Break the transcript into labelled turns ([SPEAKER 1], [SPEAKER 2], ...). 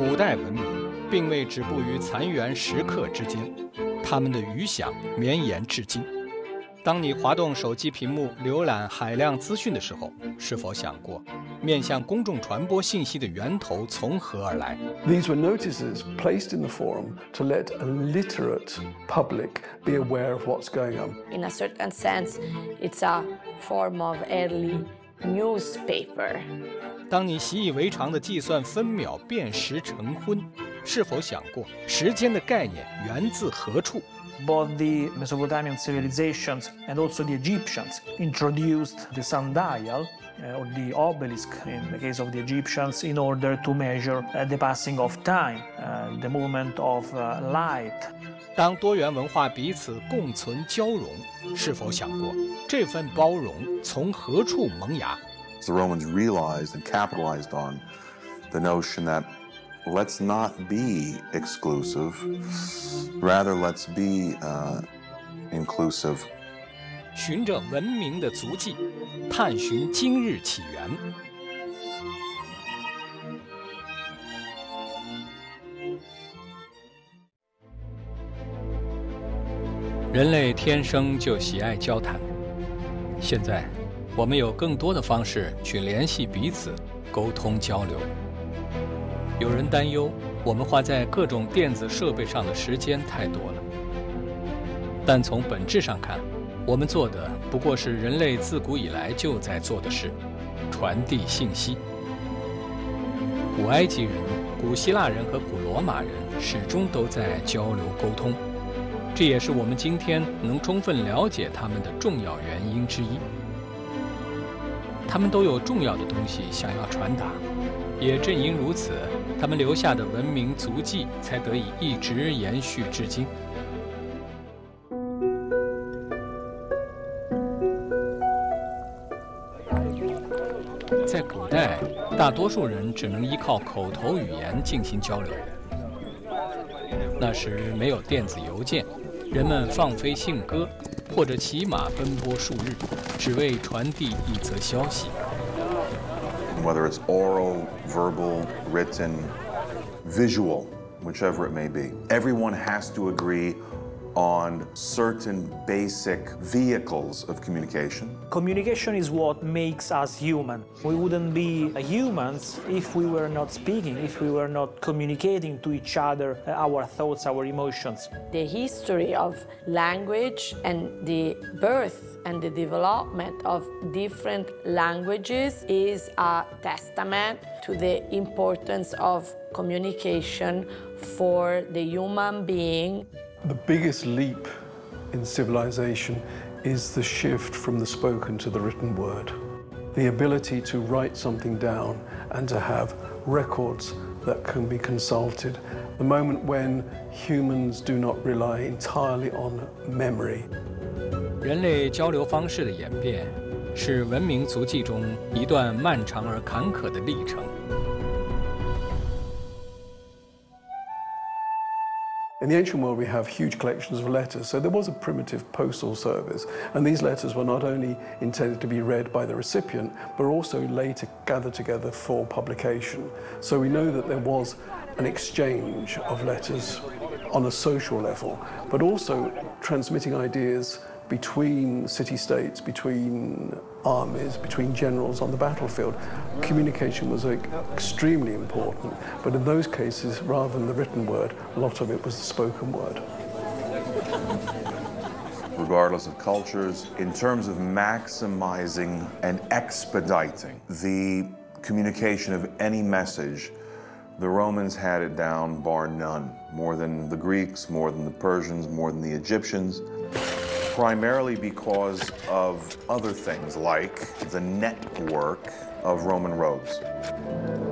[SPEAKER 1] 古代文明并未止步于残垣石刻之间，它们的余响绵延至今。当你滑动手机屏幕浏览海量资讯的时候，是否想过面向公众传播信息的源头从何而来？
[SPEAKER 2] These were notices placed in the forum to let a literate public be aware of what's going on.
[SPEAKER 3] In a certain sense, it's a form of early newspaper.
[SPEAKER 1] 当你习以为常地计算分秒辨时成昏，是否想过时间的概念源自何处？
[SPEAKER 4] Both the Mesopotamian civilizations and also the Egyptians introduced the sundial or the obelisk in the case of the Egyptians in order to measure the passing of time, the movement of light.
[SPEAKER 1] 当多元文化彼此共存交融，是否想过这份包容从何处萌芽？
[SPEAKER 5] The Romans realized and capitalized on the notion that let's not be exclusive, rather let's be inclusive.
[SPEAKER 1] 循着文明的足迹，探寻今日起源。人类天生就喜爱交谈，现在我们有更多的方式去联系彼此，沟通交流。有人担忧我们花在各种电子设备上的时间太多了，但从本质上看，我们做的不过是人类自古以来就在做的事：传递信息。古埃及人、古希腊人和古罗马人始终都在交流沟通，这也是我们今天能充分了解他们的重要原因之一。他们都有重要的东西想要传达，也正因如此，他们留下的文明足迹才得以一直延续至今。在古代，大多数人只能依靠口头语言进行交流。那时没有电子邮件，人们放飞信鸽，或者骑马奔波数日，只为传递一则消息。
[SPEAKER 5] Whether it's oral, verbal, written, visual, whichever it may be, everyone has to agree on certain basic vehicles of communication.
[SPEAKER 4] Communication is what makes us human. We wouldn't be humans if we were not speaking, if we were not communicating to each other our thoughts, our emotions.
[SPEAKER 3] The history of language and the birth and the development of different languages is a testament to the importance of communication for the human being.
[SPEAKER 2] The biggest leap in civilization is the shift from the spoken to the written word. The ability to write something down and to have records that can be consulted. The moment when humans do not rely entirely on memory.
[SPEAKER 1] 人类交流方式的演变，是文明足迹中一段漫长而坎坷的历程。
[SPEAKER 2] In the ancient world, we have huge collections of letters, so there was a primitive postal service, and these letters were not only intended to be read by the recipient, but also later gathered together for publication. So we know that there was an exchange of letters on a social level, but also transmitting ideas between city-states, between armies, between generals on the battlefield. Communication was extremely important, but in those cases, rather than the written word, a lot of it was the spoken word.
[SPEAKER 5] Regardless of cultures, in terms of maximizing and expediting the communication of any message, the Romans had it down bar none, more than the Greeks, more than the Persians, more than the Egyptians. Primarily because of other things like the network of Roman roads.